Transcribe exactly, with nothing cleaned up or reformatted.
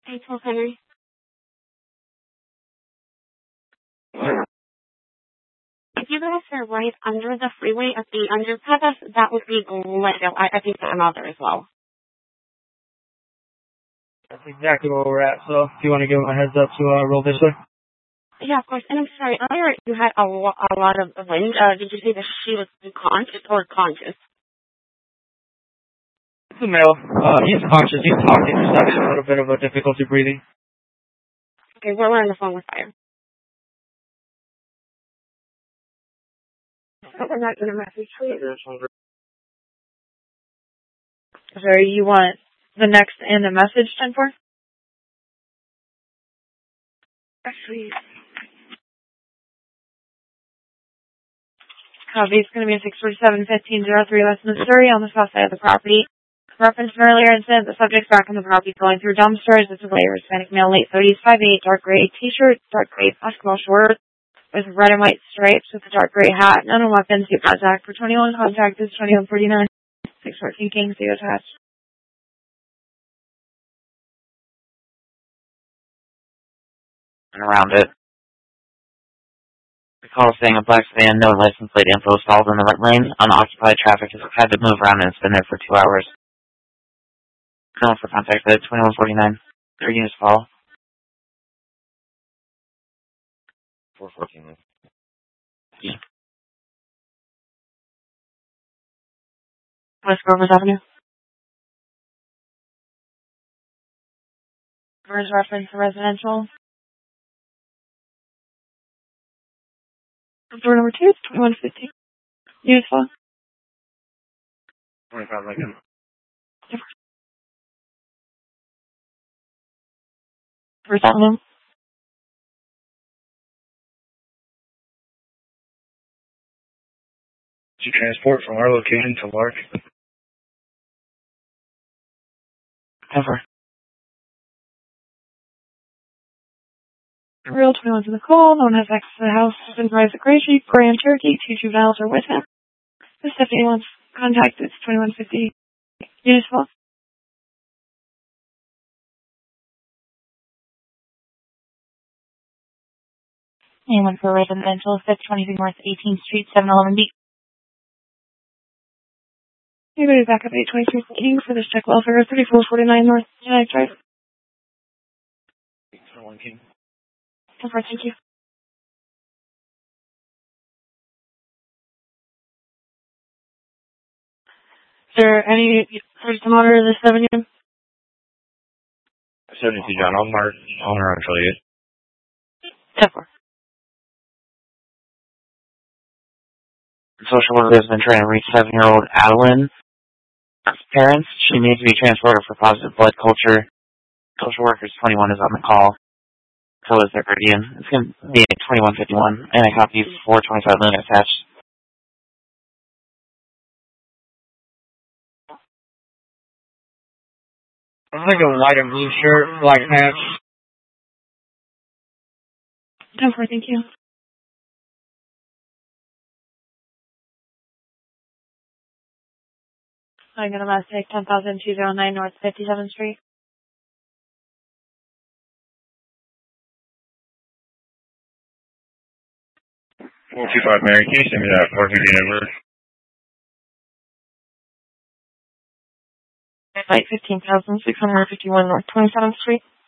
Hey, twelve Henry. If you guys are right under the freeway at the underpass, that would be great. I, I think I'm out there as well. That's exactly where we're at, so if you want to give them a heads up to uh, roll this way. Yeah, of course. And I'm sorry, earlier you had a, lo- a lot of wind. Uh, did you say that she was unconscious or conscious? It's a male. Uh, he's conscious. He's talking. He's having a little bit of a difficulty breathing. Okay, we're on the phone with fire. We're not going to message you. Sorry, you want the next and the message ten four? Actually, Copy. It's going to be a six forty-seven fifteen oh three West Missouri on the south side of the property. Reference an earlier incident, the subject's back on the property going through dumpsters. It's a later Hispanic male, late thirties, five eight, dark gray t-shirt, dark gray basketball shorts with red and white stripes with a dark gray hat. None on weapons. Get contact for twenty-one. Contact is twenty-one forty-nine. six fourteen King, see attached. And around it. The call saying a black sedan, no license plate info, stalled in the right lane. Unoccupied traffic has had to move around and it's been there for two hours. Calling for contact at twenty-one forty-nine. Three units follow. four fourteen. Yeah. West Grover's Avenue. Where's reference to residential? Door number two, twenty-one fifty. Units follow. twenty-five Lincoln. First Avenue. Did you transport from our location to Lark? Ever. Real twenty-one's in the call. No one has access to the house. Has been advised at Gray Street. Grand Cherokee. Two juveniles are with him. If Stephanie wants contact, it's twenty-one fifty. Units follow. Anyone for residential, fifth twenty-three North eighteenth Street, seven eleven B. Anybody back up eight twenty-three King for this check welfare, thirty-four forty-nine North United Drive. one King. Confirm, thank you. Is there any search to monitor this seven unit? seventy-two John, I'll mark owner until you. ten four. Social worker has been trying to reach seven-year-old Adeline. Parents, she needs to be transported for positive blood culture. Social worker's twenty-one is on the call. So is their guardian. It's going to be twenty-one fifty-one, and I copy four twenty-five million attached. I'm like a white and blue shirt, black pants. ten four, thank you. I'm going to mass take ten thousand two oh nine North fifty-seventh Street. four two five Mary, can you send me that four fifty number? Like fifteen thousand six hundred fifty-one North twenty-seventh Street.